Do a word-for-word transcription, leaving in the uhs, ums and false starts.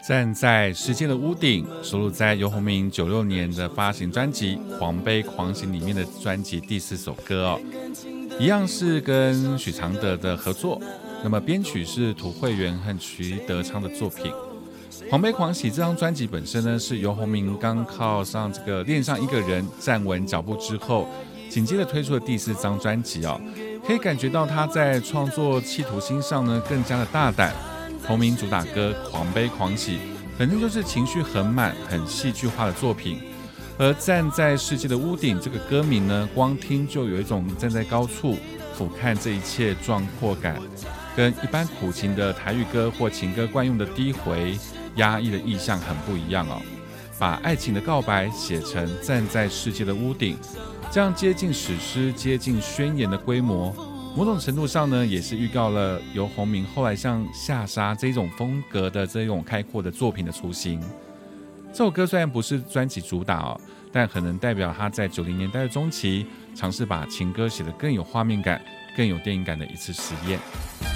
站在世界的屋顶收录在游鸿明九六年的发行专辑《狂悲狂喜》里面的专辑第四首歌哦，一样是跟许常德的合作，那么编曲是涂惠源和徐德昌的作品。《狂悲狂喜》这张专辑本身呢，是游鸿明刚靠上这个恋上一个人站稳脚步之后，紧接着推出的第四张专辑哦，可以感觉到他在创作企图心上呢更加的大胆。同名主打歌《狂悲狂喜》本身就是情绪很满、很戏剧化的作品，而站在世界的屋顶这个歌名呢，光听就有一种站在高处俯瞰这一切壮阔感，跟一般苦情的台语歌或情歌惯用的低回、压抑的意象很不一样哦。把爱情的告白写成站在世界的屋顶，这样接近史诗、接近宣言的规模。某种程度上呢，也是预告了游鸿明后来像下沙这种风格的这种开阔的作品的雏形。这首歌虽然不是专辑主打哦，但很能代表他在九零年代的中期尝试把情歌写得更有画面感、更有电影感的一次实验。